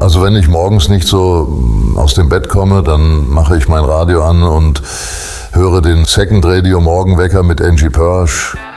Also wenn ich morgens nicht so aus dem Bett komme, dann mache ich mein Radio an und höre den Second Radio Morgenwecker mit Angie Pörsch.